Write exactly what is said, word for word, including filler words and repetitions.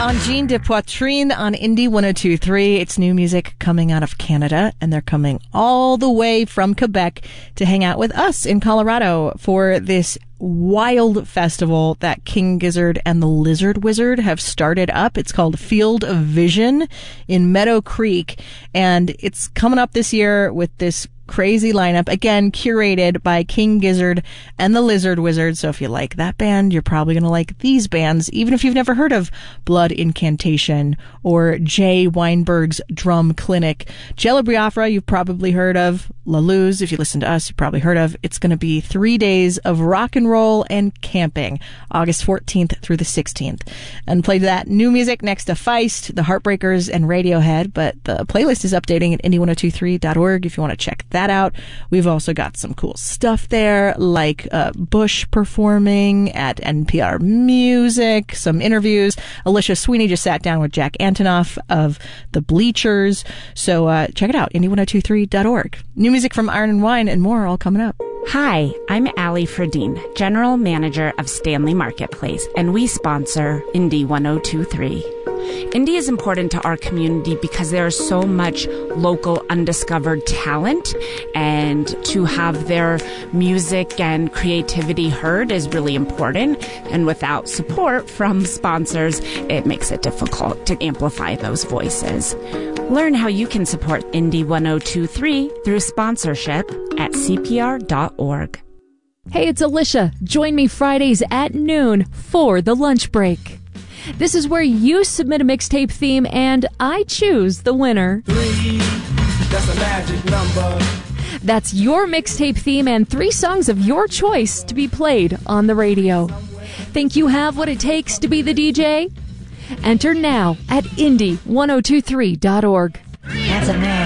Angine de Poitrine on Indie one oh two point three. It's new music coming out of Canada, and they're coming all the way from Quebec to hang out with us in Colorado for this wild festival that King Gizzard and the Lizard Wizard have started up. It's called Field of Vision in Meadow Creek, and it's coming up this year with this crazy lineup, again curated by King Gizzard and the Lizard Wizard. So if you like that band, you're probably going to like these bands, even if you've never heard of Blood Incantation or Jay Weinberg's Drum Clinic. Jello Biafra, you've probably heard of. La Luz, if you listen to us, you've probably heard of. It's going to be three days of rock and roll and camping, August fourteenth through the sixteenth. And played that new music next to Feist, The Heartbreakers, and Radiohead. But the playlist is updating at indie one oh two three dot org if you want to check that out. We've also got some cool stuff there, like uh, Bush performing at N P R Music, some interviews. Alicia Sweeney just sat down with Jack Antonoff of The Bleachers. So uh, check it out, indie one oh two three dot org. New music from Iron and Wine and more all coming up. Hi, I'm Allie Fredine, General Manager of Stanley Marketplace, and we sponsor Indie one oh two three. Indie is important to our community because there is so much local undiscovered talent, and to have their music and creativity heard is really important. And without support from sponsors, it makes it difficult to amplify those voices. Learn how you can support Indie one oh two three through sponsorship at C P R dot org. Hey, it's Alicia. Join me Fridays at noon for the lunch break. This is where you submit a mixtape theme and I choose the winner. Three, that's a magic number. That's your mixtape theme and three songs of your choice to be played on the radio. Think you have what it takes to be the D J? Enter now at indie one oh two three dot org. That's a man.